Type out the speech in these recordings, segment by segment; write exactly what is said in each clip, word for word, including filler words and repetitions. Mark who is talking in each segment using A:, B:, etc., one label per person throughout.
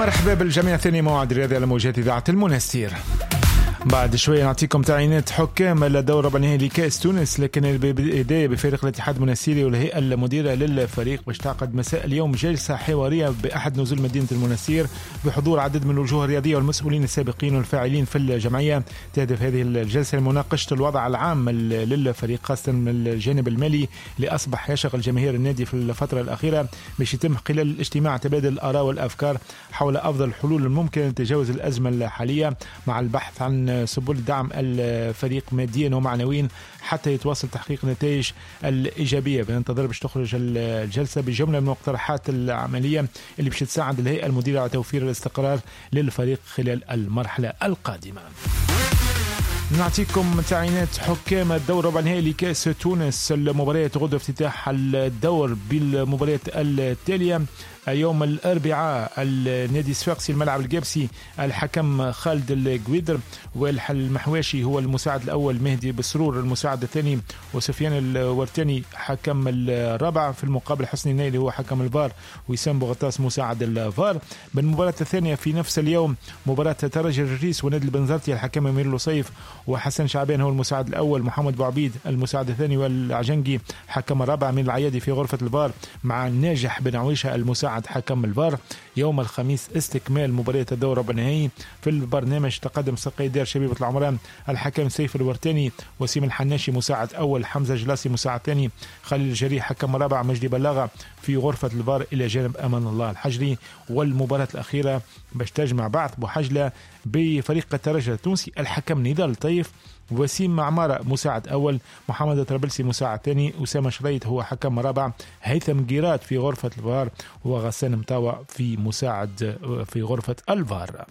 A: مرحبا بالجميع. ثاني موعد رياضي على موجات إذاعة المنستير. بعد شوية نعطيكم تعيينات حكام للدورة النهائي لكأس تونس، لكن البداية بفريق الاتحاد المنستيري والهيئة المديرة للفريق باش تعقد مساء اليوم جلسة حوارية بأحد نزول مدينة المنستير بحضور عدد من الوجوه الرياضية والمسؤولين السابقين والفاعلين في الجمعية. تهدف هذه الجلسة لمناقشة الوضع العام للفريق خاصة من الجانب المالي اللي أصبح يشغل جماهير النادي في الفترة الأخيرة، باش يتم خلال الاجتماع تبادل الآراء والأفكار حول أفضل الحلول الممكنة لتجاوز الأزمة الحالية، مع البحث عن سبل دعم الفريق ماديا ومعنويا حتى يتواصل تحقيق نتائج الإيجابية. بننتظر باش تخرج الجلسة بجملة من المقترحات العملية اللي باش تساعد الهيئة المديرة على توفير الاستقرار للفريق خلال المرحلة القادمة. نعطيكم تعيينات حكام الدور ربع نهائي لكأس تونس. المباريات غدا افتتاح الدور بالمباريات التالية. يوم الأربعاء النادي الصفاقسي الملعب الجابسي الحكم خالد الجويدر، والمحواشي هو المساعد الأول مهدي بسرور المساعد الثاني، وسفيان الورتاني حكم الرابع، في المقابل حسني النيلي هو حكم الفار، ويسام بوغطاس مساعد الفار. بالمباراة الثانية في نفس اليوم مباراة ترجي الرئيس ونادي البنزرتي الحكم أمير لصيف وحسن شعبان هو المساعد الأول، محمد بوعبيد المساعد الثاني، والعجنجي حكم الرابع من العيادي في غرفة الفار، مع ناجح بن عويشة المساعد حكم الفار. يوم الخميس استكمال مباريات الدور ربع النهائي. في البرنامج تقدم سقي دار شبيبة العمران الحكم سيف الورتاني، وسيم الحناشي مساعد أول، حمزة جلاسي مساعد ثاني، خليل الجريح حكم رابع، مجدي بلاغة في غرفة الفار إلى جانب أمان الله الحجري. والمباراة الأخيرة باش تجمع بعث بوحجلة بفريق الترجي التونسي الحكم نضال طيف، وسيم معمارة مساعد أول، محمد الطرابلسي مساعد ثاني، أسامة شريط هو حكم رابع، هيثم جيرات في غرفة الفار، وغسان متاوى في مساعد في غرفة الفار.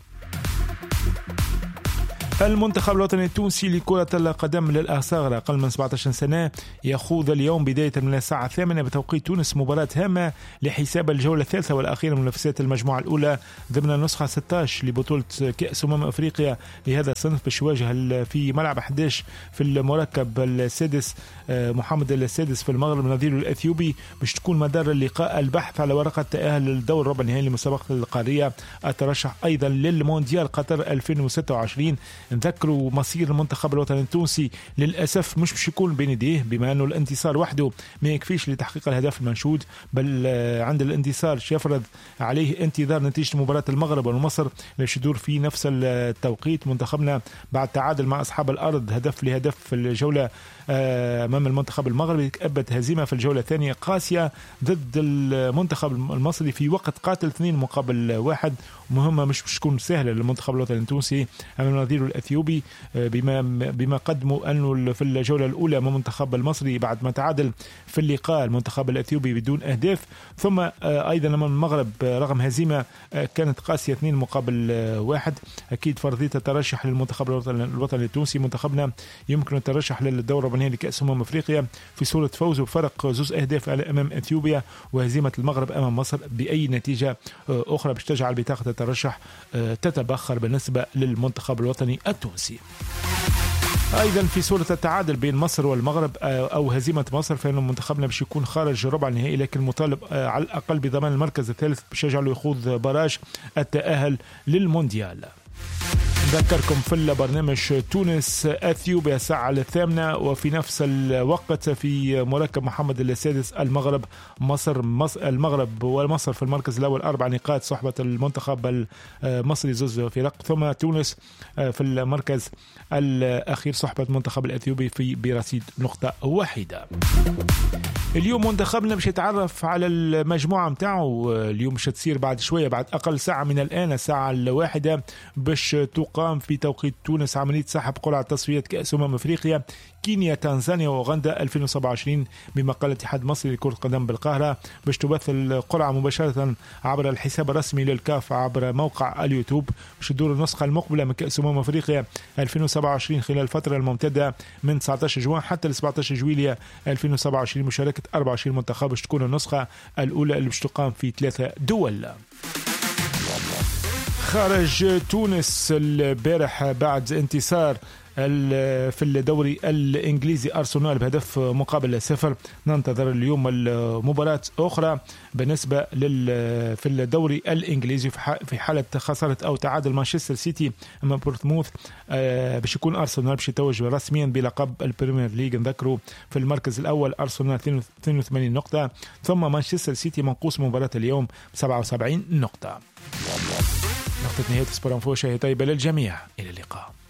A: المنتخب الوطني التونسي لكرة القدم للأصغر أقل من سبعة عشر سنة يخوض اليوم بداية من الساعة الثامنة بتوقيت تونس مباراة هامة لحساب الجولة الثالثة والأخيرة من منافسات المجموعة الأولى ضمن النسخة ستة عشر لبطولة كأس أمم أفريقيا لهذا الصنف، باش يواجه في ملعب أحد عشر في المركب السادس محمد السادس في المغرب نظيره الأثيوبي، باش تكون مدار اللقاء البحث على ورقة تأهل للدور ربع النهائي لمسابقة القارية، الترشح أيضا للمونديال قطر ألفين وستة وعشرين. نذكروا مصير المنتخب الوطني التونسي للأسف مش باش يكون بين يديه، بما أنه الانتصار وحده ما يكفيش لتحقيق الهدف المنشود، بل عند الانتصار يفرض عليه انتظار نتيجة مباراة المغرب ومصر باش يدور في نفس التوقيت. منتخبنا بعد تعادل مع أصحاب الأرض هدف لهدف في الجولة أمام المنتخب المغربي، تأبت هزيمة في الجولة الثانية قاسية ضد المنتخب المصري في وقت قاتل اثنين مقابل واحد، مهمة مش باش تكون سهلة للمنتخب الوطني التونسي أمام نظيره الأثيوبي، بما بما قدموا أنه في الجولة الأولى أمام المنتخب المصري بعد ما تعادل في اللقاء المنتخب الأثيوبي بدون أهداف، ثم أيضا أمام المغرب رغم هزيمة كانت قاسية اثنين مقابل واحد. أكيد فرضية الترشح للمنتخب الوطني التونسي، منتخبنا يمكن الترشح للدورة النهائي لكأس أمم أفريقيا في صورة فوزه بفرق زوز أهداف أمام أثيوبيا وهزيمة المغرب أمام مصر بأي نتيجة أخرى باش تجعل بطاقة الترشح تتبخر بالنسبة للمنتخب الوطني التونسي. أيضا في صورة التعادل بين مصر والمغرب أو هزيمة مصر، فإن منتخبنا باش يكون خارج ربع النهائي، لكن مطالب على الأقل بضمان المركز الثالث باش يجعله يخوض براج التأهل للمونديال. ذكركم في البرنامج تونس أثيوبيا الساعة الثامنة، وفي نفس الوقت في مركب محمد السادس المغرب مصر مصر المغرب ومصر في المركز الأول أربع نقاط صحبة المنتخب المصري زوز فرق، ثم تونس في المركز الأخير صحبة المنتخب الأثيوبي في برصيد نقطة واحدة. اليوم منتخبنا باش يتعرف على المجموعة متاعه، اليوم باش تصير بعد شوية بعد أقل ساعة من الآن الساعة الواحدة باش تقام في توقيت تونس عملية سحب قرعة تصفيات كأس أمم أفريقيا كينيا تنزانيا وأوغندا ألفين وسبعة وعشرين، بما قال الاتحاد المصري لكرة القدم بالقاهرة باش تبث القرعة مباشرة عبر الحساب الرسمي للكاف عبر موقع اليوتيوب، باش تدور النسخة المقبلة من كأس أمم أفريقيا ألفين وسبعة وعشرين خلال الفترة الممتدة من تسعة عشر جوان حتى ل سبعة عشر جويلية ألفين وسبعة وعشرين، مشاركة أربعة وعشرين منتخب باش تكون النسخة الأولى اللي باش تقام في ثلاثة دول. خارج تونس البارح بعد انتصار في الدوري الإنجليزي أرسنال بهدف مقابل صفر. ننتظر اليوم المباراة أخرى بالنسبة لل في الدوري الإنجليزي في حالة خسارة أو تعادل مانشستر سيتي أمام بورتموث باش يكون أرسنال باش يتوج رسميا بلقب البريمير ليج. نذكروا في المركز الأول أرسنال اثنين وثمانين نقطة، ثم مانشستر سيتي منقوص مباراة اليوم سبعة وسبعين نقطة. نقطة نهاية سبورانفو، شاهي طيبة للجميع، إلى اللقاء.